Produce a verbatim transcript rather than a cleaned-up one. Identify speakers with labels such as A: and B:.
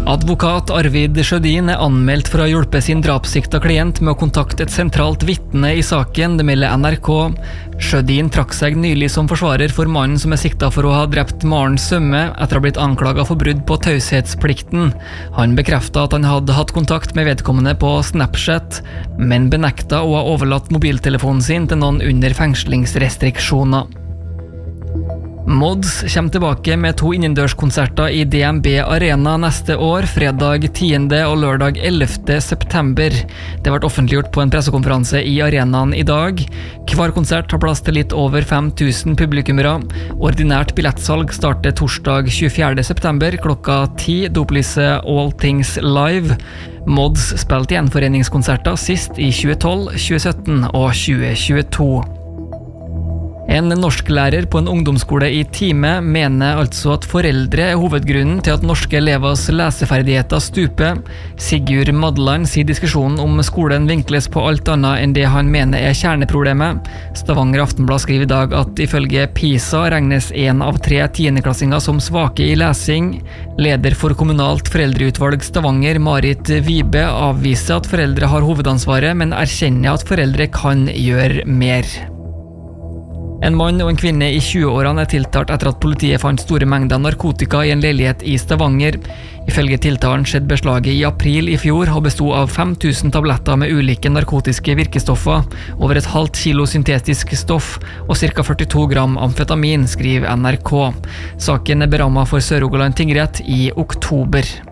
A: Advokat Arvid Sjødin er anmeldt for å ha hjulpet sin drapssikta klient med å kontakte et sentralt vitne i saken, det melder N R K. Sjødin trakk seg nylig som forsvarer for mannen som er sikta for å ha drept Maren Sømme etter å ha blitt anklaget for brudd på taushetsplikten. Han bekreftet at han hadde hatt kontakt med vedkommende på Snapchat, men benekta å ha overlatt mobiltelefonen sin til noen under fengslingsrestriksjoner. Mods kommer tilbake med to innendørskonserter i D N B Arena neste år, fredag tiende og lørdag ellevte september. Det ble offentliggjort på en pressekonferanse i arenaen i dag. Hver konsert har plass til litt over fem tusen publikummere. Ordinært billettsalg starter torsdag tjuefjerde september klokka ti, dopliset All Things Live. Mods spilte gjenforeningskonserter sist i tjuetolv, tjuesytten og tjuetjueto. En norsklærer på en ungdomsskole i Time mener altså at foreldre er hovedgrunnen til at norske elevers leseferdigheter stuper. Sigurd Madland sier diskusjonen om skolen vinkles på alt annet enn det han mener er kjerneproblemet. Stavanger Aftenblad skriver i dag at ifølge PISA regnes en av tre tiendeklassinger som svake i lesing. Leder for kommunalt foreldreutvalg Stavanger, Marit Vibe, avviser at foreldre har hovedansvaret, men erkjenner at foreldre kan gjøre mer. En mann og en kvinne i tjueårene er tiltalt etter at politiet fant store mengder narkotika i en leilighet i Stavanger. Ifølge tiltalen skjedde beslaget i april i fjor og bestod av fem tusen tabletter med ulike narkotiske virkestoffer, over et halvt kilo syntetisk stoff og ca. førtito gram amfetamin, skriver N R K. Saken er berammet for Sør-Rogaland tingrett i oktober.